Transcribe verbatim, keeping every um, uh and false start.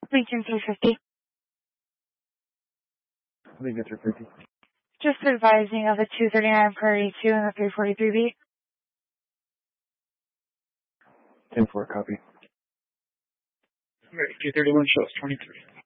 Lincoln three fifty. Lincoln three fifty. Just advising of the two thirty-nine Prairie two and the three forty-three B. ten four, copy. Alright, two thirty-one shows twenty-three.